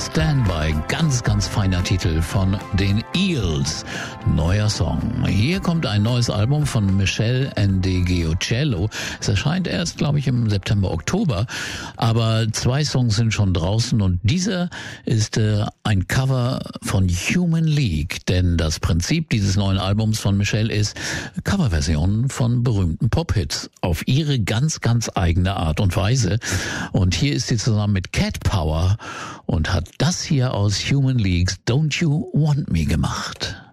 Standby, ganz, ganz feiner Titel von den Eels. Neuer Song. Hier kommt ein neues Album von Michelle Ndegeocello. Es erscheint erst, glaube ich, im September, Oktober. Aber 2 Songs sind schon draußen und dieser ist ein Cover von Human League. Denn das Prinzip dieses neuen Albums von Michelle ist Coverversionen von berühmten Pop-Hits auf ihre ganz, ganz eigene Art und Weise. Und hier ist sie zusammen mit Cat Power und hat das hier aus Human Leagues Don't You Want Me gemacht.